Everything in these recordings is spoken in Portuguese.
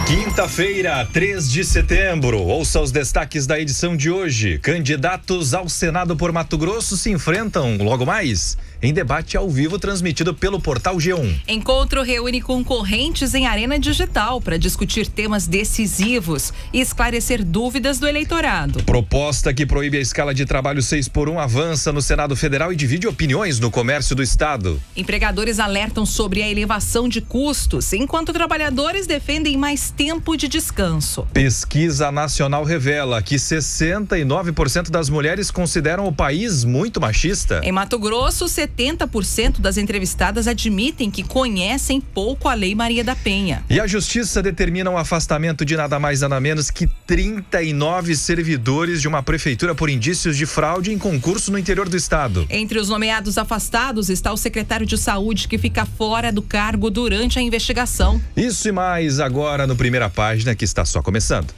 Quinta-feira, 3 de setembro. Ouça os destaques da edição de hoje. Candidatos ao Senado por Mato Grosso se enfrentam logo mais em debate ao vivo transmitido pelo portal G1. Encontro reúne concorrentes em arena digital para discutir temas decisivos e esclarecer dúvidas do eleitorado. Proposta que proíbe a escala de trabalho 6x1 avança no Senado Federal e divide opiniões no comércio do estado. Empregadores alertam sobre a elevação de custos, enquanto trabalhadores defendem mais tempo de descanso. Pesquisa nacional revela que 69% das mulheres consideram o país muito machista. Em Mato Grosso, 70% das entrevistadas admitem que conhecem pouco a Lei Maria da Penha. E a Justiça determina o afastamento de nada mais nada menos que 39 servidores de uma prefeitura por indícios de fraude em concurso no interior do estado. Entre os nomeados afastados está o secretário de Saúde, que fica fora do cargo durante a investigação. Isso e mais agora no Primeira Página, que está só começando.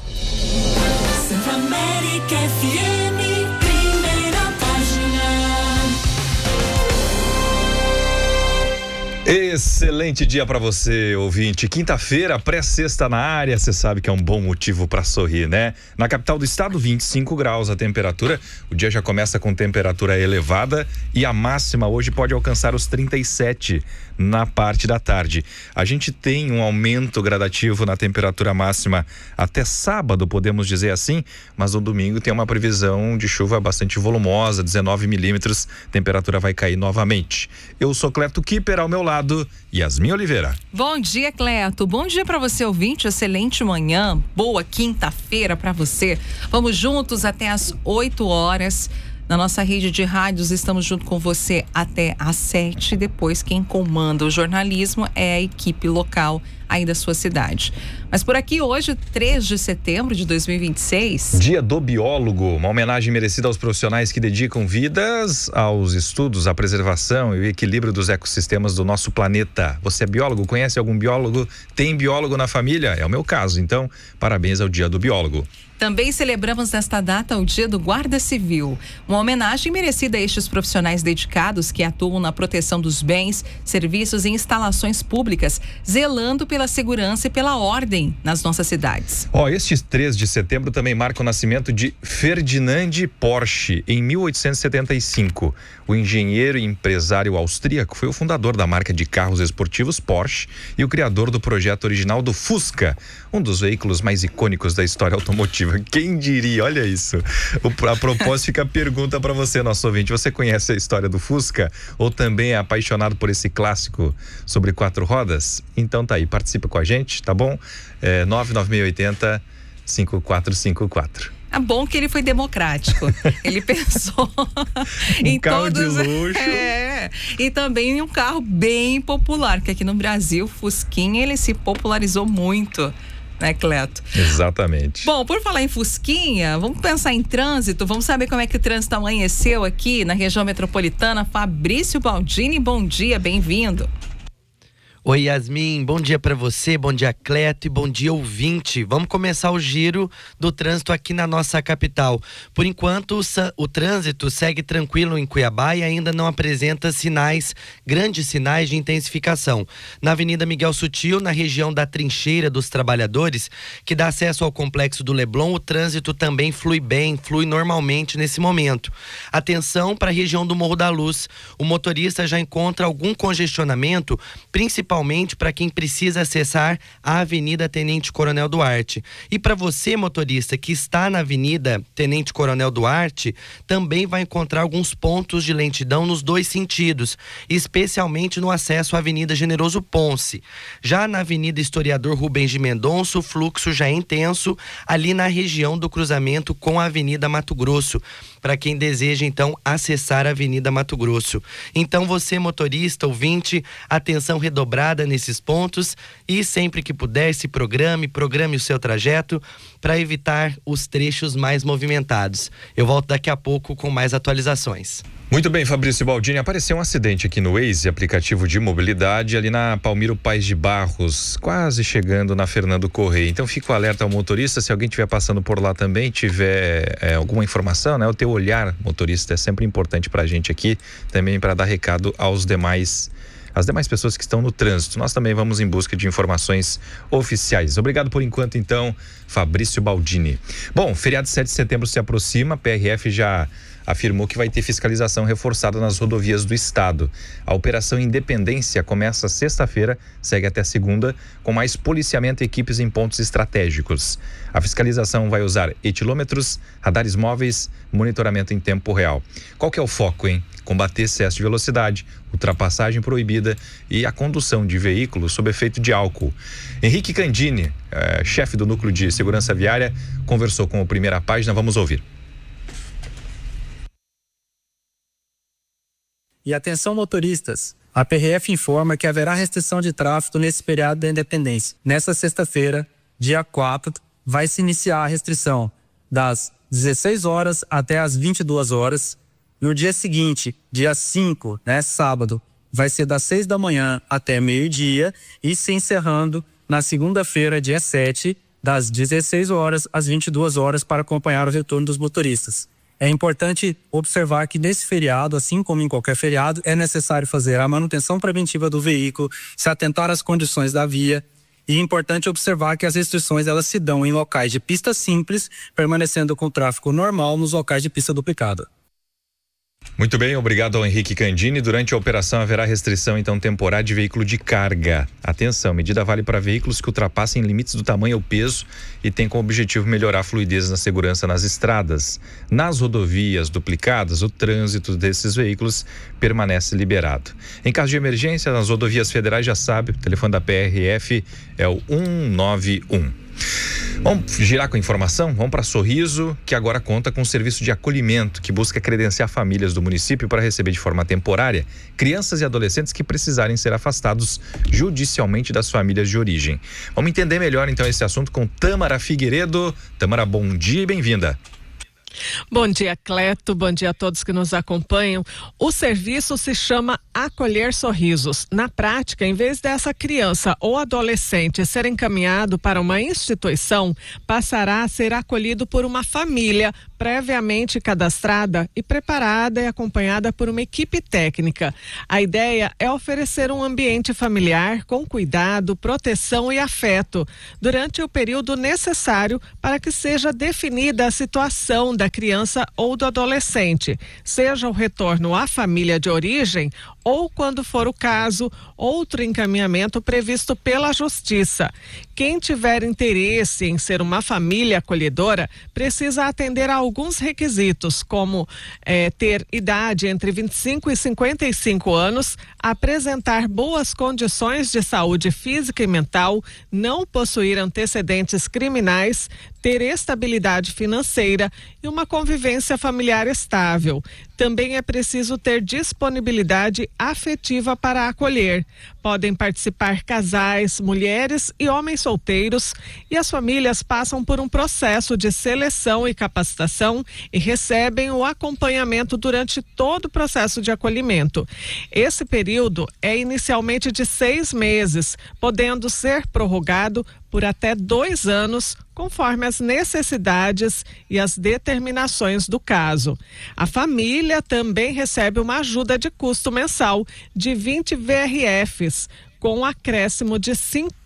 Excelente dia para você, ouvinte. Quinta-feira, pré-sexta na área, você sabe que é um bom motivo para sorrir, né? Na capital do estado, 25 graus a temperatura. O dia já começa com temperatura elevada e a máxima hoje pode alcançar os 37 na parte da tarde. A gente tem um aumento gradativo na temperatura máxima até sábado, podemos dizer assim, mas no domingo tem uma previsão de chuva bastante volumosa, 19 milímetros, temperatura vai cair novamente. Eu sou Cleto Kipper, ao meu lado, Yasmin Oliveira. Bom dia, Cleto. Bom dia para você, ouvinte. Excelente manhã. Boa quinta-feira para você. Vamos juntos até às 8 horas. Na nossa rede de rádios, estamos junto com você até às 7. Depois, quem comanda o jornalismo é a equipe local aí da sua cidade. Mas por aqui hoje, 3 de setembro de 2026. Dia do biólogo, uma homenagem merecida aos profissionais que dedicam vidas aos estudos, à preservação e o equilíbrio dos ecossistemas do nosso planeta. Você é biólogo? Conhece algum biólogo? Tem biólogo na família? É o meu caso, então parabéns ao Dia do Biólogo. Também celebramos nesta data o Dia do Guarda Civil, uma homenagem merecida a estes profissionais dedicados que atuam na proteção dos bens, serviços e instalações públicas, zelando pela segurança e pela ordem nas nossas cidades. Este 3 de setembro também marca o nascimento de Ferdinand Porsche, em 1875. O engenheiro e empresário austríaco foi o fundador da marca de carros esportivos Porsche e o criador do projeto original do Fusca, um dos veículos mais icônicos da história automotiva. Quem diria? Olha isso. A propósito, fica a pergunta para você, nosso ouvinte. Você conhece a história do Fusca? Ou também é apaixonado por esse clássico sobre 4 rodas? Então tá aí, participa com a gente, tá bom? 99680-5454. É bom que ele foi democrático. Ele pensou em carro todos, de luxo. E também em um carro bem popular, porque aqui no Brasil, o Fusquinha, ele se popularizou muito, né, Cleto? Exatamente. Bom, por falar em Fusquinha, vamos pensar em trânsito, vamos saber como é que o trânsito amanheceu aqui na região metropolitana. Fabrício Baldini, bom dia, bem-vindo. Oi, Yasmin, bom dia para você, bom dia, Cleto, e bom dia, ouvinte. Vamos começar o giro do trânsito aqui na nossa capital. Por enquanto, o trânsito segue tranquilo em Cuiabá e ainda não apresenta grandes sinais de intensificação. Na Avenida Miguel Sutil, na região da Trincheira dos Trabalhadores, que dá acesso ao Complexo do Leblon, o trânsito também flui normalmente nesse momento. Atenção para a região do Morro da Luz. O motorista já encontra algum congestionamento, principalmente para quem precisa acessar a Avenida Tenente Coronel Duarte. E para você, motorista, que está na Avenida Tenente Coronel Duarte, também vai encontrar alguns pontos de lentidão nos dois sentidos, especialmente no acesso à Avenida Generoso Ponce. Já na Avenida Historiador Rubens de Mendonça, o fluxo já é intenso ali na região do cruzamento com a Avenida Mato Grosso, para quem deseja então acessar a Avenida Mato Grosso. Então você, motorista, ouvinte, atenção redobrada nesses pontos e sempre que puder se programe o seu trajeto para evitar os trechos mais movimentados. Eu volto daqui a pouco com mais atualizações. Muito bem, Fabrício Baldini, apareceu um acidente aqui no Waze, aplicativo de mobilidade, ali na Palmiro Paes de Barros, quase chegando na Fernando Correia. Então fica o alerta ao motorista, se alguém estiver passando por lá também, tiver alguma informação, né? O teu olhar, motorista, é sempre importante pra gente aqui, também para dar recado aos demais as demais pessoas que estão no trânsito. Nós também vamos em busca de informações oficiais. Obrigado por enquanto, então, Fabrício Baldini. Bom, feriado de 7 de setembro se aproxima, a PRF já afirmou que vai ter fiscalização reforçada nas rodovias do estado. A Operação Independência começa sexta-feira, segue até segunda, com mais policiamento e equipes em pontos estratégicos. A fiscalização vai usar etilômetros, radares móveis, monitoramento em tempo real. Qual que é o foco, hein? Combater excesso de velocidade, ultrapassagem proibida e a condução de veículos sob efeito de álcool. Henrique Candini, chefe do Núcleo de Segurança Viária, conversou com o Primeira Página. Vamos ouvir. E atenção motoristas, a PRF informa que haverá restrição de tráfego nesse feriado da Independência. Nesta sexta-feira, dia 4, vai se iniciar a restrição das 16 horas até as 22 horas. No dia seguinte, dia 5, sábado, vai ser das 6 da manhã até meio-dia e se encerrando na segunda-feira, dia 7, das 16 horas às 22 horas para acompanhar o retorno dos motoristas. É importante observar que nesse feriado, assim como em qualquer feriado, é necessário fazer a manutenção preventiva do veículo, se atentar às condições da via. E é importante observar que as restrições elas se dão em locais de pista simples, permanecendo com o tráfego normal nos locais de pista duplicada. Muito bem, obrigado ao Henrique Candini. Durante a operação haverá restrição então temporária de veículo de carga. Atenção, medida vale para veículos que ultrapassem limites do tamanho ou peso e tem como objetivo melhorar a fluidez na segurança nas estradas. Nas rodovias duplicadas, o trânsito desses veículos permanece liberado. Em caso de emergência, nas rodovias federais, já sabe, o telefone da PRF é o 191. Vamos girar com a informação? Vamos para Sorriso, que agora conta com um serviço de acolhimento que busca credenciar famílias do município para receber de forma temporária crianças e adolescentes que precisarem ser afastados judicialmente das famílias de origem. Vamos entender melhor então esse assunto com Tâmara Figueiredo. Tâmara, bom dia e bem-vinda. Bom dia, Cleto. Bom dia a todos que nos acompanham. O serviço se chama Acolher Sorrisos. Na prática, em vez dessa criança ou adolescente ser encaminhado para uma instituição, passará a ser acolhido por uma família previamente cadastrada e preparada e acompanhada por uma equipe técnica. A ideia é oferecer um ambiente familiar com cuidado, proteção e afeto durante o período necessário para que seja definida a situação da criança ou do adolescente, seja o retorno à família de origem ou, quando for o caso, outro encaminhamento previsto pela Justiça. Quem tiver interesse em ser uma família acolhedora precisa atender a alguns requisitos, como ter idade entre 25 e 55 anos, apresentar boas condições de saúde física e mental, não possuir antecedentes criminais, ter estabilidade financeira e uma convivência familiar estável. Também é preciso ter disponibilidade afetiva para acolher. Podem participar casais, mulheres e homens solteiros, e as famílias passam por um processo de seleção e capacitação e recebem o acompanhamento durante todo o processo de acolhimento. Esse período é inicialmente de 6 meses, podendo ser prorrogado por até 2 anos, conforme as necessidades e as determinações do caso. A família também recebe uma ajuda de custo mensal de 20 VRFs, com um acréscimo de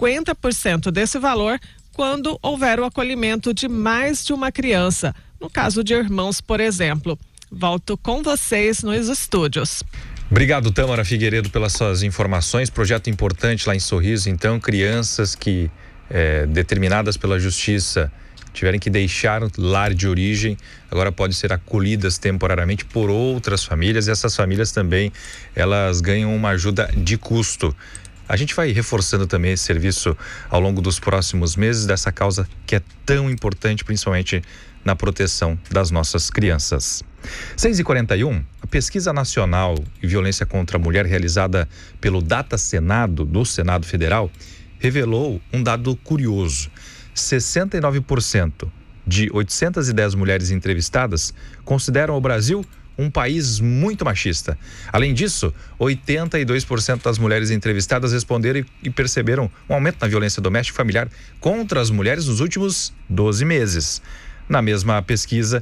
50% desse valor quando houver o acolhimento de mais de uma criança, no caso de irmãos, por exemplo. Volto com vocês nos estúdios. Obrigado, Tâmara Figueiredo, pelas suas informações. Projeto importante lá em Sorriso, então, crianças que determinadas pela Justiça tiverem que deixar o lar de origem, agora podem ser acolhidas temporariamente por outras famílias, e essas famílias também, elas ganham uma ajuda de custo. A gente vai reforçando também esse serviço ao longo dos próximos meses, dessa causa que é tão importante, principalmente na proteção das nossas crianças. 6h41, a pesquisa nacional de violência contra a mulher realizada pelo Data Senado, do Senado Federal, revelou um dado curioso. 69% de 810 mulheres entrevistadas consideram o Brasil um país muito machista. Além disso, 82% das mulheres entrevistadas responderam e perceberam um aumento na violência doméstica e familiar contra as mulheres nos últimos 12 meses. Na mesma pesquisa,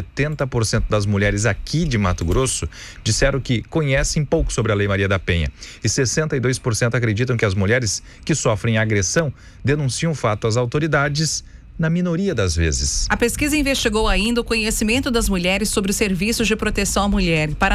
70% das mulheres aqui de Mato Grosso disseram que conhecem pouco sobre a Lei Maria da Penha. E 62% acreditam que as mulheres que sofrem agressão denunciam o fato às autoridades, na minoria das vezes. A pesquisa investigou ainda o conhecimento das mulheres sobre os serviços de proteção à mulher. Para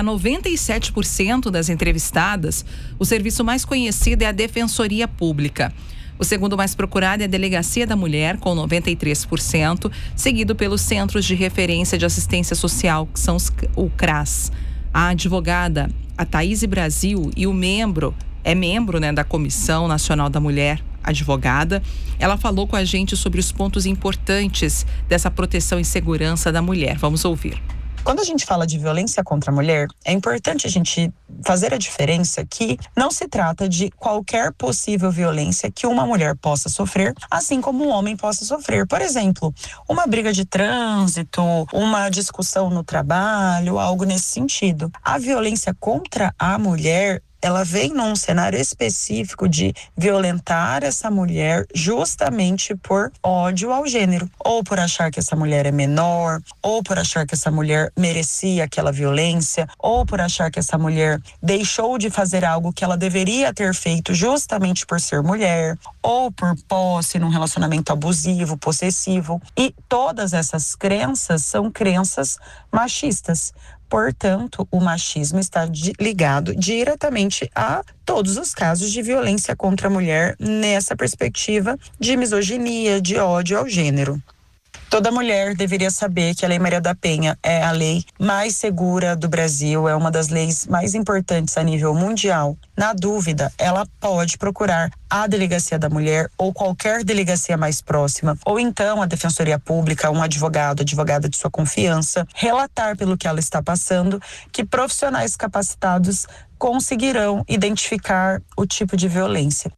97% das entrevistadas, o serviço mais conhecido é a Defensoria Pública. O segundo mais procurado é a Delegacia da Mulher, com 93%, seguido pelos Centros de Referência de Assistência Social, que são o CRAS. A advogada, a Thaís Brasil, e o membro da Comissão Nacional da Mulher, advogada, ela falou com a gente sobre os pontos importantes dessa proteção e segurança da mulher. Vamos ouvir. Quando a gente fala de violência contra a mulher, é importante a gente fazer a diferença que não se trata de qualquer possível violência que uma mulher possa sofrer, assim como um homem possa sofrer. Por exemplo, uma briga de trânsito, uma discussão no trabalho, algo nesse sentido. A violência contra a mulher, ela vem num cenário específico de violentar essa mulher justamente por ódio ao gênero, ou por achar que essa mulher é menor, ou por achar que essa mulher merecia aquela violência, ou por achar que essa mulher deixou de fazer algo que ela deveria ter feito justamente por ser mulher, ou por posse num relacionamento abusivo, possessivo. E todas essas crenças são crenças machistas. Portanto, o machismo está ligado diretamente a todos os casos de violência contra a mulher nessa perspectiva de misoginia, de ódio ao gênero. Toda mulher deveria saber que a Lei Maria da Penha é a lei mais segura do Brasil, é uma das leis mais importantes a nível mundial. Na dúvida, ela pode procurar a Delegacia da Mulher ou qualquer delegacia mais próxima, ou então a Defensoria Pública, um advogado, advogada de sua confiança, relatar pelo que ela está passando, que profissionais capacitados conseguirão identificar o tipo de violência.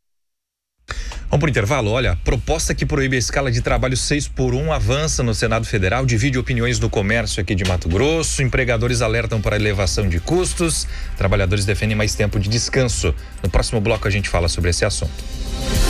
Vamos para o intervalo. Olha, proposta que proíbe a escala de trabalho 6x1 avança no Senado Federal, divide opiniões do comércio aqui de Mato Grosso, empregadores alertam para a elevação de custos, trabalhadores defendem mais tempo de descanso. No próximo bloco a gente fala sobre esse assunto.